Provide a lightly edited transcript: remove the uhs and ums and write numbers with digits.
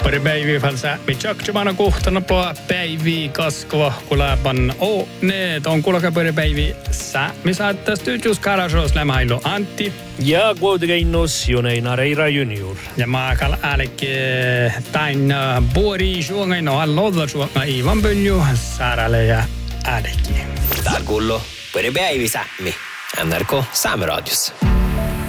Pari päiviä falsa. Mi tjaktjumana kohtana på päiviä kaskova kulapan. Need on kulka pari päiviä. Mi saattaa studios Karasjos lämmäilu Antti. Ja kuitenkin Joneina Reira Junior. Ja maakal älke tain Bori Juongain no hallolla Juonga Ivan Pönju Sarale ja älki. Tää kullo pari päiviä Sämmi. NRK Saameradios.